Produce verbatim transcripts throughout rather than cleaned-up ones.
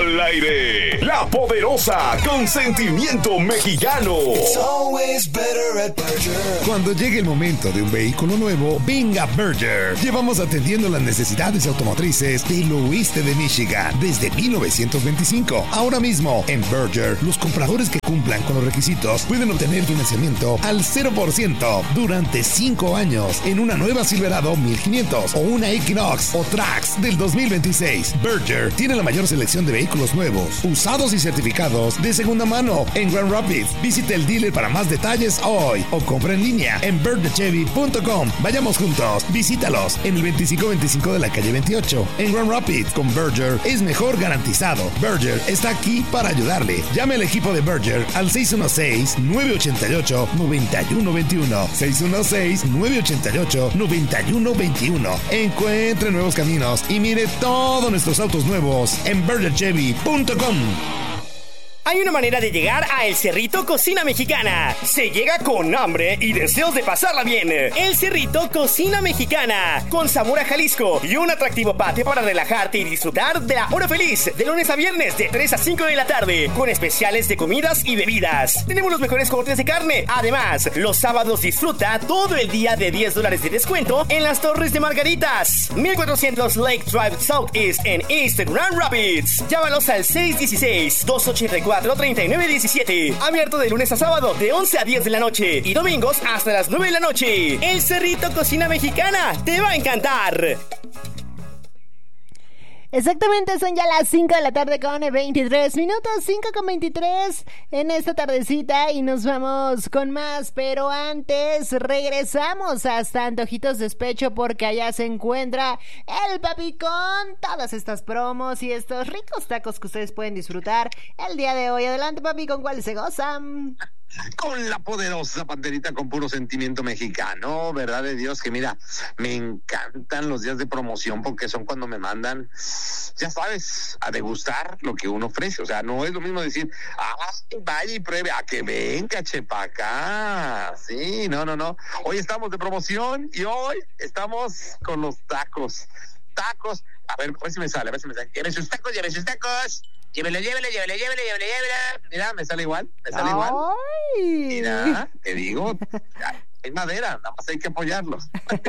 al aire. La Poderosa con sentimiento mexicano. Cuando llegue el momento de un vehículo nuevo, venga Berger. Llevamos atendiendo las necesidades automotrices del oeste de Michigan desde mil novecientos veinticinco. Ahora mismo, en Berger, los compradores que cumplan con los requisitos pueden obtener financiamiento al cero por ciento durante cinco años en una nueva Silverado mil quinientos o una Equinox o Trax del dos mil veintiséis. Berger tiene la mayor selección de vehículos nuevos, usados y certificados de segunda mano en Grand Rapids. Visite el dealer para más detalles hoy o compra en línea en berger chevy punto com. Vayamos juntos, visítalos en el veinticinco veinticinco de la calle veintiocho en Grand Rapids. Con Berger es mejor garantizado. Berger está aquí para ayudarle. Llame al equipo de Berger al seis uno seis, nueve ocho ocho, nueve uno dos uno. seis uno seis, nueve ocho ocho, nueve uno dos uno. Encuentre nuevos caminos y mire todos nuestros autos nuevos en berger chevy punto com. Hay una manera de llegar a El Cerrito Cocina Mexicana. Se llega con hambre y deseos de pasarla bien. El Cerrito Cocina Mexicana, con sabor a Jalisco y un atractivo patio para relajarte y disfrutar de la hora feliz. De lunes a viernes, de tres a cinco de la tarde, con especiales de comidas y bebidas. Tenemos los mejores cortes de carne. Además, los sábados disfruta todo el día de diez dólares de descuento en las Torres de Margaritas. mil cuatrocientos Lake Drive Southeast en East Grand Rapids. Llámalos al seis uno seis, dos ocho cuatro, tres nueve uno siete. Abierto de lunes a sábado de once a diez de la noche y domingos hasta las nueve de la noche. El Cerrito Cocina Mexicana te va a encantar. Exactamente, son ya las cinco de la tarde con veintitrés minutos, cinco con veintitrés en esta tardecita y nos vamos con más, pero antes regresamos hasta Antojitos Despecho porque allá se encuentra el papi con todas estas promos y estos ricos tacos que ustedes pueden disfrutar el día de hoy. Adelante, papi, ¿con cuáles se gozan? Con la poderosa Panterita con puro sentimiento mexicano, verdad de Dios, que mira, me encantan los días de promoción porque son cuando me mandan, ya sabes, a degustar lo que uno ofrece. O sea, no es lo mismo decir, ay, vaya y pruebe, a que venga, chepa acá. Sí, no, no, no. Hoy estamos de promoción y hoy estamos con los tacos. Tacos, a ver, a ver si me sale, a ver si me sale. Lleven sus tacos, lleven sus tacos. Llévele, llévele, llévele, llévele, llévele, llévele. Mira, me sale igual, me sale ¡Ay! igual. Mira, te digo, es madera, nada más hay que apoyarlos.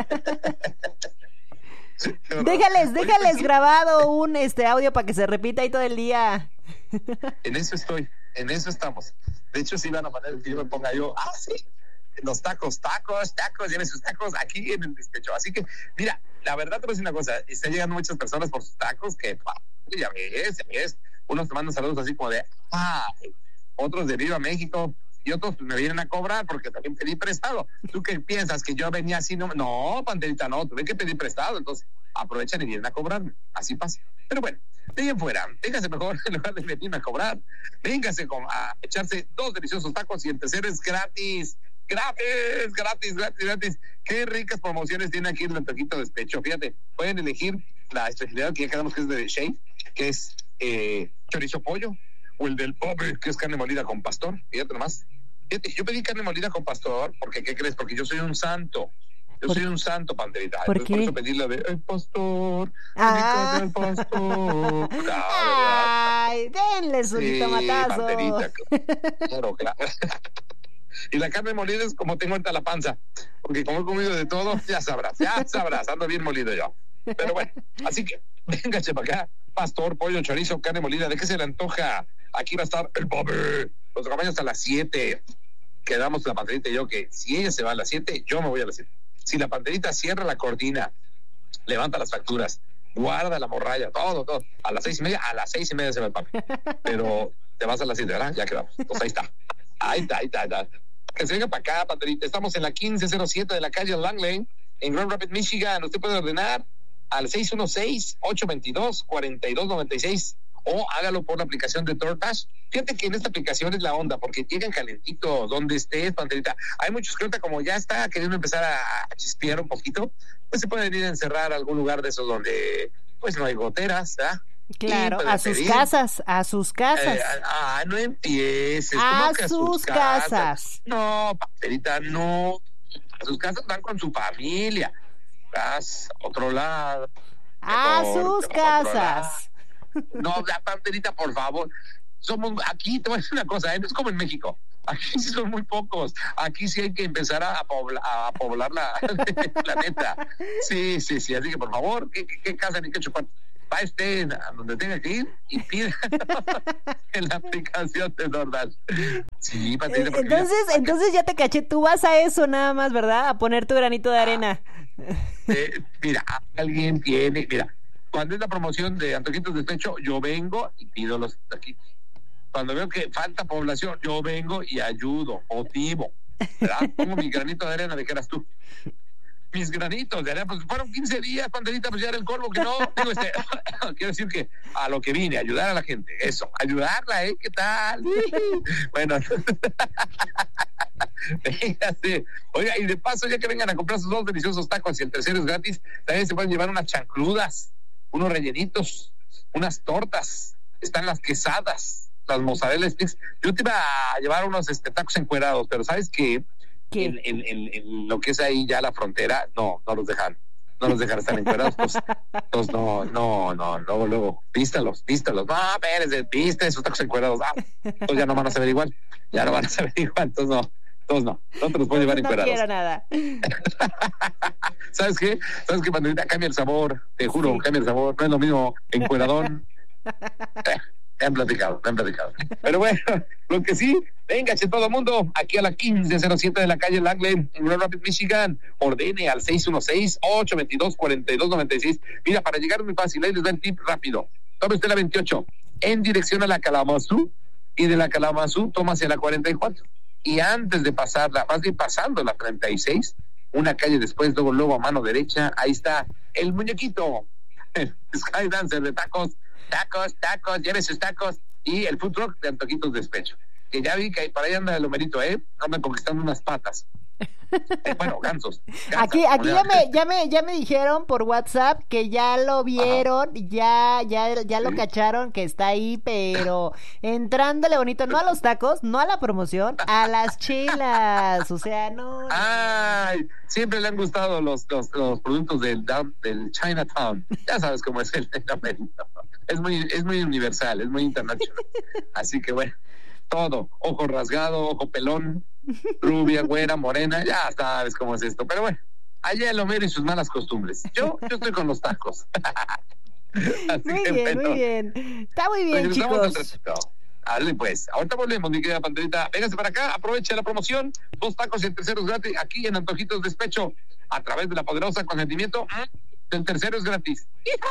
Déjales, déjales grabado un este audio para que se repita ahí todo el día. En eso estoy, en eso estamos. De hecho, si van a poner que yo me ponga yo, ah, sí, los tacos, tacos, tacos, lleven sus tacos aquí en el despecho. Así que, mira, la verdad te voy a decir una cosa, están llegando muchas personas por sus tacos que, ya ves, ya ves. Unos te mandan saludos así como de, ah, otros de Viva México, y otros me vienen a cobrar porque también pedí prestado. ¿Tú qué piensas? ¿Que yo venía así? No, no, Panterita, no, tuve que pedir prestado, entonces aprovechan y vienen a cobrarme. Así pasa. Pero bueno, de ahí en fuera, véngase mejor en lugar de venirme a cobrar, véngase con, a echarse dos deliciosos tacos y el tercero es gratis. Gratis, gratis, gratis, gratis. Qué ricas promociones tiene aquí el Antojito Despecho. Fíjate, pueden elegir la especialidad que ya quedamos que es de Shea, que es eh, chorizo pollo, o el del pobre, que es carne molida con pastor. Fíjate nomás. Fíjate, yo pedí carne molida con pastor, porque ¿qué crees? Porque yo soy un santo. Yo soy un santo, Panterita. ¿Por Entonces, qué? por eso pedí la de el pastor, Ah. el pastor. Claro, Ay, denle su sí, jitomatazo. Panterita, claro, claro. Y la carne molida es como tengo ahorita la panza, porque como he comido de todo, ya sabrás, ya sabrás, ando bien molido yo. Pero bueno, así que, venga, chepa acá, pastor, pollo, chorizo, carne molida, ¿de qué se le antoja? Aquí va a estar el papi, los acompaño hasta las siete. Quedamos la Panterita y yo que si ella se va a las siete, yo me voy a las siete. Si la Panterita cierra la cortina, levanta las facturas, guarda la morralla, todo, todo, a las seis y media, a las seis y media se va el papi. Pero te vas a las siete, ¿verdad? Ya quedamos, pues ahí está. Ahí está, ahí está, ahí está. Que se venga para acá, Panterita. Estamos en la quince cero siete de la calle Langley, en Grand Rapids, Michigan. Usted puede ordenar al seis uno seis, ocho dos dos, cuatro dos nueve seis o hágalo por la aplicación de DoorDash. Fíjate que en esta aplicación es la onda, porque llegan calentito donde estés, Panterita. Hay muchos que ahorita como ya está queriendo empezar a, a chispear un poquito, pues se pueden ir a encerrar a algún lugar de esos donde pues no hay goteras, ¿verdad? Claro, a sus pedir. casas, a sus casas. Eh, ah, no empieces. A que a sus, sus casas? casas. No, Panterita, no. A sus casas van con su familia. Vas a otro lado. A sus casas. No, la Panterita, por favor. Somos, aquí te voy a decir una cosa, ¿eh? No es como en México. Aquí sí son muy pocos. Aquí sí hay que empezar a, pobla, a poblar la, el planeta. Sí, sí, sí. Así que, por favor, ¿qué, qué, qué casa ni qué chupar? Va este a donde tenga que ir y pida en la aplicación de DoorDash. Sí, Panterita, porque entonces, ya, entonces ya te caché, tú vas a eso nada más, ¿verdad? A poner tu granito de arena. Eh, mira, alguien tiene, mira, cuando es la promoción de Antojitos de Despecho, yo vengo y pido los taquitos. Cuando veo que falta población, yo vengo y ayudo, motivo, ¿verdad? Pongo mi granito de arena, de que eras tú. Mis granitos de arena, pues fueron quince días, Panterita, pues ya era el colmo, que no, digo, este, quiero decir que a lo que vine, ayudar a la gente, eso, ayudarla, ¿eh? ¿Qué tal? Bueno, véngase. Oiga, y de paso, ya que vengan a comprar sus dos deliciosos tacos y el tercero es gratis, también se pueden llevar unas chancludas, unos rellenitos, unas tortas, están las quesadas, las mozzarella sticks. Yo te iba a llevar unos este, tacos encuerados, pero ¿sabes qué? ¿Qué? En, en, en, en lo que es ahí ya la frontera, no, no los dejan, no los dejan estar encuerados, pues, pues no, no, no, luego, luego, vístalos, vístalos, no, espérense, viste esos tacos encuerados, ah, pues ya no van a saber igual, ya no van a saber igual, entonces no, entonces no, no te los puedo llevar No encuerados. quiero nada. ¿Sabes qué? ¿Sabes qué, Panterita? Cambia el sabor, te juro, Sí. cambia el sabor, no es lo mismo encueradón. Eh, me han platicado, me han platicado. Pero bueno, lo que sí, véngase todo el mundo aquí a la quince cero siete de la calle Langley, en Grand Rapids, Michigan. Ordene al seis uno seis, ocho dos dos, cuatro dos nueve seis. Mira, para llegar es muy fácil, ahí les da el tip rápido. Tome usted la veintiocho en dirección a la Kalamazoo y de la Kalamazoo toma hacia la cuarenta y cuatro. Y antes de pasarla, más bien pasando la treinta y seis, una calle después, luego, luego a mano derecha, ahí está el muñequito, el Sky Dancer de tacos. Tacos, tacos, lleve sus tacos y el food truck de Antojitos de Despecho. Que ya vi que ahí para allá anda el Homerito, ¿eh? Andan conquistando unas patas. Eh, bueno, gansos. gansos, Aquí, aquí como ya le- me, ya me, ya me dijeron por WhatsApp que ya lo vieron, ya, ya, ya lo Sí. cacharon que está ahí, pero entrándole bonito, no a los tacos, no a la promoción, a las chelas, o sea, no. Ay, siempre le han gustado los, los, los productos del, down- del Chinatown. Ya sabes cómo es el, el Homerito. Es muy, es muy universal, es muy internacional. Así que bueno, todo, ojo rasgado, ojo pelón, rubia, güera, morena, ya sabes cómo es esto. Pero bueno, allá el Homero y sus malas costumbres. Yo, yo estoy con los tacos. Así Muy que, bien, bueno, muy bien. Está muy bien, regresamos al chicos. ratito. Dale, pues. Ahorita volvemos, mi querida Panterita. Véngase para acá, aproveche la promoción. Dos tacos y el tercero es gratis aquí en Antojitos Despecho. A través de la poderosa consentimiento, mm, el tercero es gratis.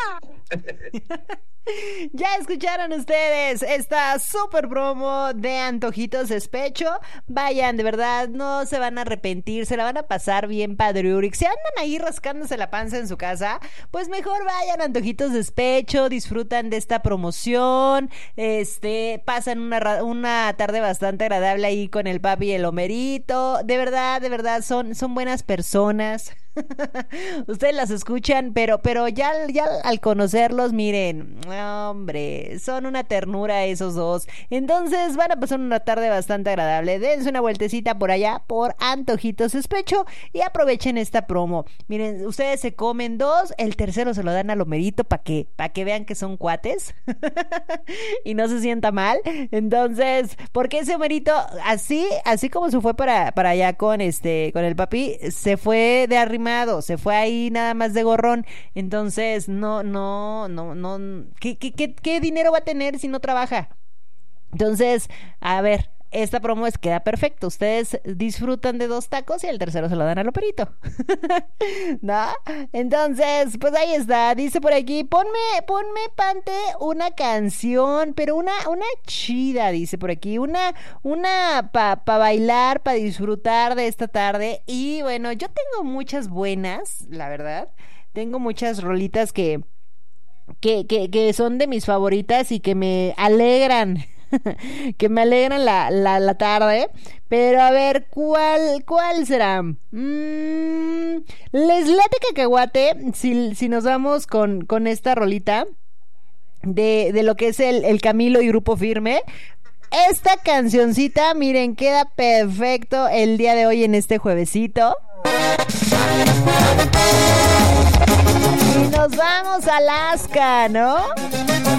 Ya escucharon ustedes esta super promo de Antojitos Despecho. Vayan, de verdad, no se van a arrepentir, se la van a pasar bien padriuric. Si andan ahí rascándose la panza en su casa, pues mejor vayan a Antojitos Despecho, disfrutan de esta promoción, este, pasan una, ra- una tarde bastante agradable ahí con el papi y el Homerito. De verdad, de verdad, son, son buenas personas. Ustedes las escuchan, pero, pero ya, ya al conocerlos, miren, hombre, son una ternura esos dos. Entonces van a pasar una tarde bastante agradable. Dense una vueltecita por allá, por Antojitos Despecho, y aprovechen esta promo. Miren, ustedes se comen dos, el tercero se lo dan al Homerito para que, para que vean que son cuates y no se sienta mal. Entonces, porque ese Homerito, así, así como se fue para, para allá con este, con el papi, se fue de arrimado, se fue ahí nada más de gorrón. Entonces, no, no, no, no, ¿qué, qué, qué, qué dinero va a tener si no trabaja? Entonces, a ver, esta promo es queda perfecto. Ustedes disfrutan de dos tacos y el tercero se lo dan al Homerito. ¿No? Entonces, pues ahí está. Dice por aquí, ponme, ponme, Pante, una canción, pero una, una chida, dice por aquí. Una, una para pa bailar, para disfrutar de esta tarde. Y bueno, yo tengo muchas buenas, la verdad. Tengo muchas rolitas que, que, que, que son de mis favoritas y que me alegran. Que me alegran la, la, la tarde. Pero a ver, ¿cuál, cuál será? Mm, les late cacahuate si, si nos vamos con, con esta rolita de, de lo que es el, el Camilo y Grupo Firme. Esta cancioncita, miren, queda perfecto el día de hoy en este juevesito. Y nos vamos a Alaska, ¿no?